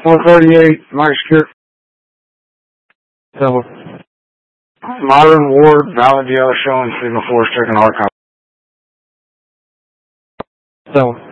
138, Mike Skip. Silver. Modern Ward, Valid Yellow showing Signal 4 checking archive. Silver.